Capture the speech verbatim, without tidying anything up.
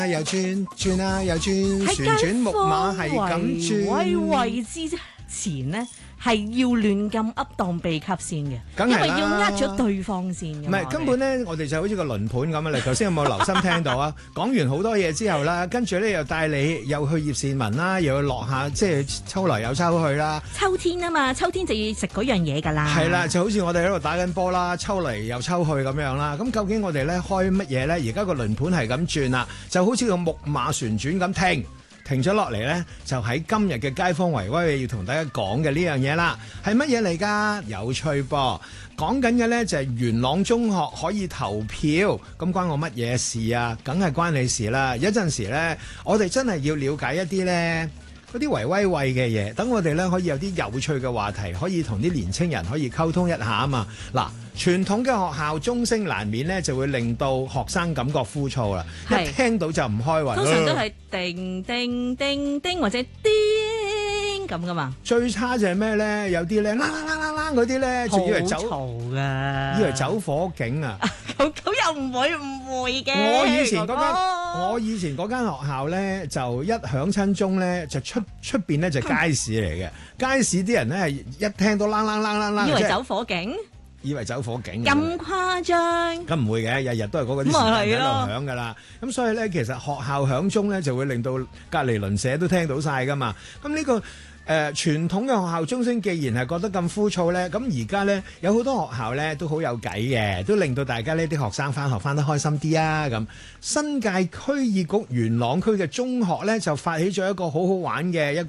又轉轉啊，又轉，旋轉木馬係咁轉。 喺位之前呢，係要亂咁噏當秘笈先嘅， 梗係啦， 因為要呃咗對方先嘅。 唔係根本咧，我哋就好似個輪盤咁啊！你頭先有冇留心聽到啊？講完好多嘢之後啦，跟住咧又帶你又去葉倩文啦，又要落下即係抽來又抽去啦。 秋天啊嘛，秋天就要食嗰樣嘢㗎啦。 係啦，就好似我哋喺度打緊波啦，抽嚟又抽去咁樣啦。咁究竟我哋咧開乜嘢咧？而家個輪盤係咁轉啦，就好似個木馬旋轉咁停。停咗落嚟呢，就喺今日嘅街坊圍威要同大家講嘅呢樣嘢啦，係乜嘢嚟㗎？有趣噃！講緊嘅呢就係元朗中學可以投票，咁關我乜嘢事啊？梗係關你事啦！有陣時呢，我哋真係要了解一啲呢嗰啲圍威喂嘅嘢，等我哋呢可以有啲有趣嘅話題，可以同啲年青人可以溝通一下啊嘛！嗱。傳統嘅學校鐘聲難免咧，就會令到學生感覺枯燥啦。一聽到就唔開胃。 通常都係叮叮叮叮或者叮咁噶嘛。 最差就係咩咧？有啲咧啦啦啦啦啦嗰啲咧，仲以為走嘈噶， 以為走火警啊！ 咁咁又唔會唔會嘅。 我以前嗰間哥哥我以前嗰間學校咧，就一響親鐘咧，就出出邊咧就街市嚟嘅。街市啲人咧係一聽到啷啷啷啷啷， 以為走火警。 以為走火警咁誇張？ 咁唔會嘅，日日都係嗰個啲時間喺度響㗎啦。咁所以咧，其實學校響鐘咧就會令到隔離鄰舍都聽到晒㗎嘛。咁呢、呢個誒、呃、傳統嘅學校鐘聲，既然係覺得咁枯燥咧，咁而家咧有好多學校咧都好有計嘅，都令到大家呢啲學生返學返得開心啲啊！咁新界區議局元朗區嘅中學咧就發起咗一個好好玩嘅一個